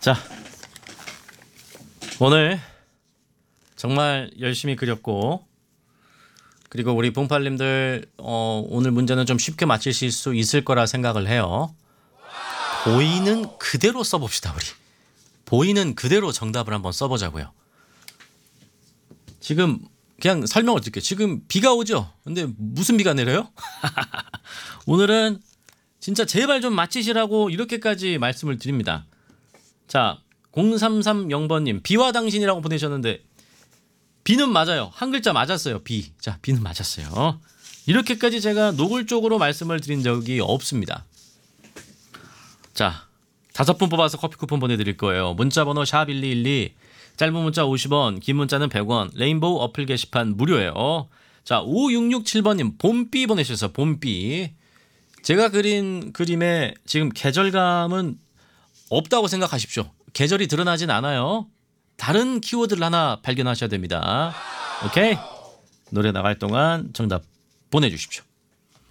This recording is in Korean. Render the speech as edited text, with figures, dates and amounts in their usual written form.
자, 오늘 정말 열심히 그렸고, 그리고 우리 봉팔님들 오늘 문제는 좀 쉽게 맞히실 수 있을 거라 생각을 해요. 보이는 그대로 써봅시다. 우리 보이는 그대로 정답을 한번 써보자고요. 지금 그냥 설명을 드릴게요. 지금 비가 오죠? 근데 무슨 비가 내려요? 오늘은 진짜 제발 좀 맞히시라고 이렇게까지 말씀을 드립니다. 자, 0330번님 비와 당신이라고 보내셨는데 비는 맞아요. 한 글자 맞았어요. 비. 자, 비는 맞았어요. 이렇게까지 제가 노골적으로 말씀을 드린 적이 없습니다. 자, 5분 뽑아서 커피 쿠폰 보내드릴 거예요. 문자번호 샵1212, 짧은 문자 50원, 긴 문자는 100원, 레인보우 어플 게시판 무료예요. 자, 5667번님 봄비 보내주셔서 봄비. 제가 그린 그림에 지금 계절감은 없다고 생각하십시오. 계절이 드러나진 않아요. 다른 키워드를 하나 발견하셔야 됩니다. 오케이? 노래 나갈 동안 정답 보내주십시오.